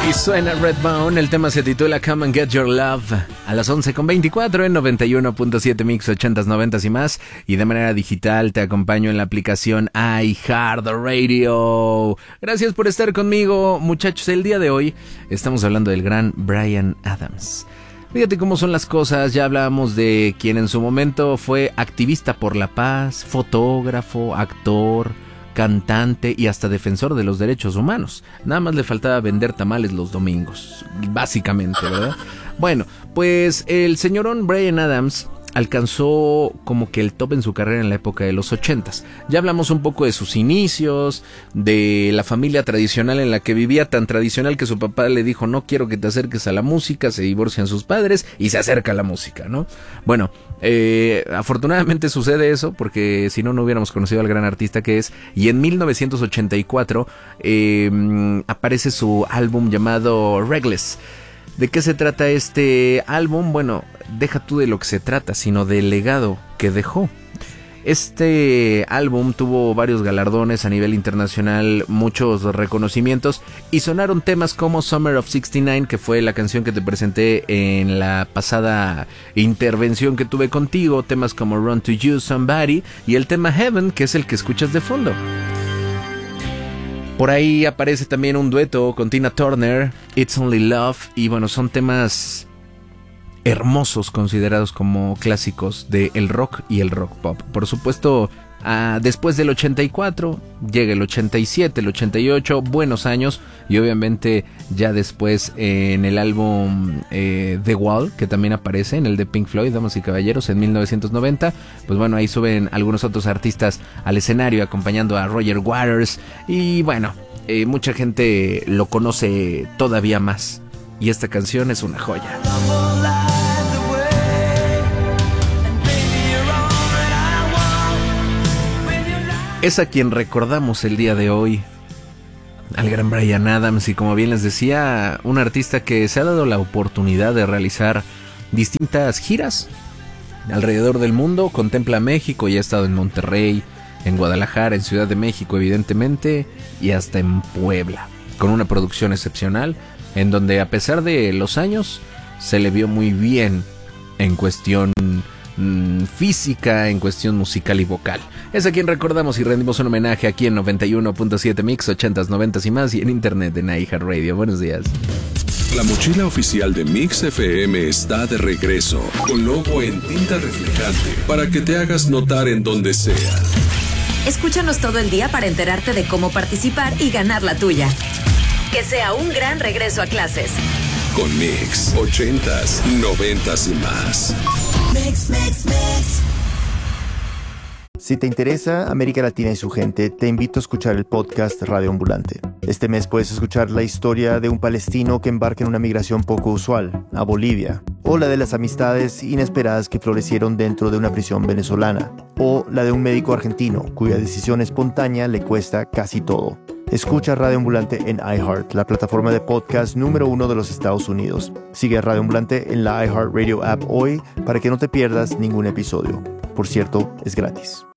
Y suena Redbone, el tema se titula Come and Get Your Love. A las 11:24 en 91.7 Mix 80s, 90s y más. Y de manera digital te acompaño en la aplicación iHeartRadio. Gracias por estar conmigo, muchachos. El día de hoy estamos hablando del gran Bryan Adams. Fíjate cómo son las cosas. Ya hablábamos de quien en su momento fue activista por la paz, fotógrafo, actor, cantante y hasta defensor de los derechos humanos. Nada más le faltaba vender tamales los domingos, básicamente, ¿verdad? Bueno, pues el señorón Bryan Adams alcanzó como que el top en su carrera en la época de los 80s. Ya hablamos un poco de sus inicios, de la familia tradicional en la que vivía, tan tradicional que su papá le dijo: no quiero que te acerques a la música. Se divorcian sus padres y se acerca a la música, ¿no? Bueno, afortunadamente sucede eso, porque si no, no hubiéramos conocido al gran artista que es. Y en 1984 aparece su álbum llamado Reckless. ¿De qué se trata este álbum? Bueno, deja tú de lo que se trata, sino del legado que dejó. Este álbum tuvo varios galardones a nivel internacional, muchos reconocimientos, y sonaron temas como Summer of '69, que fue la canción que te presenté en la pasada intervención que tuve contigo, temas como Run to You, Somebody, y el tema Heaven, que es el que escuchas de fondo. Por ahí aparece también un dueto con Tina Turner, It's Only Love, y bueno, son temas hermosos considerados como clásicos del rock y el rock pop. Por supuesto, después del 84 llega el 87, el 88, buenos años, y obviamente ya después en el álbum The Wall, que también aparece en el de Pink Floyd, damas y caballeros, en 1990, pues bueno, ahí suben algunos otros artistas al escenario acompañando a Roger Waters, y bueno, mucha gente lo conoce todavía más, y esta canción es una joya. Es a quien recordamos el día de hoy, al gran Bryan Adams, y como bien les decía, un artista que se ha dado la oportunidad de realizar distintas giras alrededor del mundo. Contempla México y ha estado en Monterrey, en Guadalajara, en Ciudad de México evidentemente, y hasta en Puebla, con una producción excepcional, en donde a pesar de los años se le vio muy bien en cuestión física, en cuestión musical y vocal. Es a quien recordamos y rendimos un homenaje aquí en 91.7 Mix 80s, 90s y más, y en internet en iHeartRadio. Buenos días. La mochila oficial de Mix FM está de regreso, con logo en tinta reflejante, para que te hagas notar en donde sea. Escúchanos todo el día para enterarte de cómo participar y ganar la tuya. Que sea un gran regreso a clases. Con Mix 80s, 90s y más. Mix, mix, mix. Si te interesa América Latina y su gente, te invito a escuchar el podcast Radio Ambulante. Este mes puedes escuchar la historia de un palestino que embarca en una migración poco usual, a Bolivia, o la de las amistades inesperadas que florecieron dentro de una prisión venezolana, o la de un médico argentino cuya decisión espontánea le cuesta casi todo. Escucha Radio Ambulante en iHeart, la plataforma de podcast número 1 de los Estados Unidos. Sigue a Radio Ambulante en la iHeartRadio app hoy para que no te pierdas ningún episodio. Por cierto, es gratis.